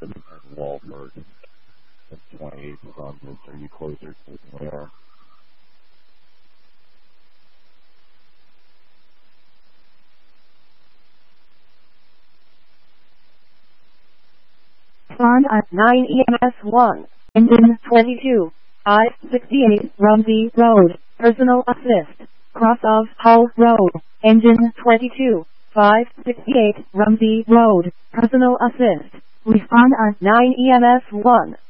to the back wall first. At 28 onwards, are you closer to where? Farm at 9 EMS 1, engine 22, I-68, Rumsey Road, personal assist, cross of Hull Road, engine 22, 568, Rumsey Road, personal assist, respond at 9 EMS 1.